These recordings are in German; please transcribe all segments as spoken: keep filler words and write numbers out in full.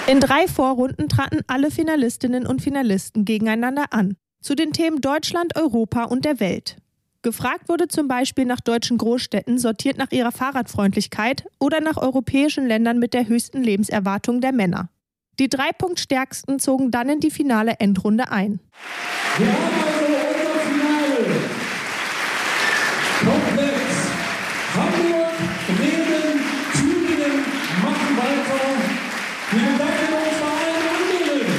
In drei Vorrunden traten alle Finalistinnen und Finalisten gegeneinander an. Zu den Themen Deutschland, Europa und der Welt. Gefragt wurde zum Beispiel nach deutschen Großstädten, sortiert nach ihrer Fahrradfreundlichkeit oder nach europäischen Ländern mit der höchsten Lebenserwartung der Männer. Die drei Punktstärksten zogen dann in die finale Endrunde ein. Wir haben also unser Finale. Komplex. Hamburg, Bremen, Thüringen machen weiter. Wir bedanken uns bei allen anderen.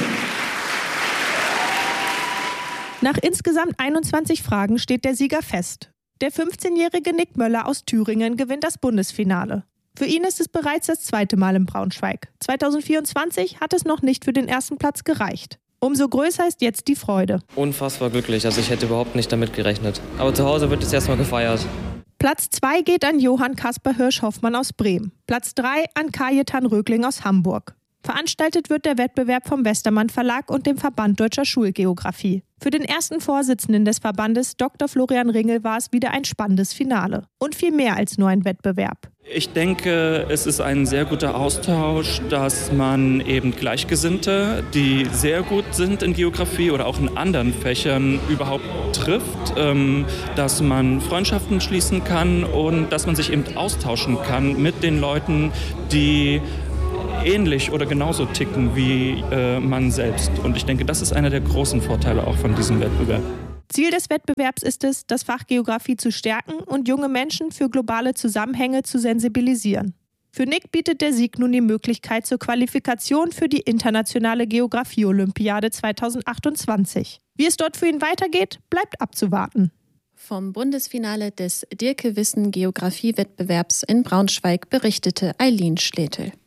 Nach insgesamt einundzwanzig Fragen steht der Sieger fest. Der fünfzehnjährige Nick Möller aus Thüringen gewinnt das Bundesfinale. Für ihn ist es bereits das zweite Mal in Braunschweig. zweitausendvierundzwanzig hat es noch nicht für den ersten Platz gereicht. Umso größer ist jetzt die Freude. Unfassbar glücklich, also ich hätte überhaupt nicht damit gerechnet. Aber zu Hause wird es erstmal gefeiert. Platz zwei geht an Johann Kasper Hirsch-Hoffmann aus Bremen. Platz drei an Kajetan Rögling aus Hamburg. Veranstaltet wird der Wettbewerb vom Westermann Verlag und dem Verband Deutscher Schulgeographie. Für den ersten Vorsitzenden des Verbandes, Doktor Florian Ringel, war es wieder ein spannendes Finale. Und viel mehr als nur ein Wettbewerb. Ich denke, es ist ein sehr guter Austausch, dass man eben Gleichgesinnte, die sehr gut sind in Geografie oder auch in anderen Fächern, überhaupt trifft, dass man Freundschaften schließen kann und dass man sich eben austauschen kann mit den Leuten, die ähnlich oder genauso ticken wie äh, man selbst. Und ich denke, das ist einer der großen Vorteile auch von diesem Wettbewerb. Ziel des Wettbewerbs ist es, das Fach Geografie zu stärken und junge Menschen für globale Zusammenhänge zu sensibilisieren. Für Nick bietet der Sieg nun die Möglichkeit zur Qualifikation für die internationale Geografie-Olympiade zweitausendachtundzwanzig. Wie es dort für ihn weitergeht, bleibt abzuwarten. Vom Bundesfinale des Dirke Wissen Geografie-Wettbewerbs in Braunschweig berichtete Eileen Schletel.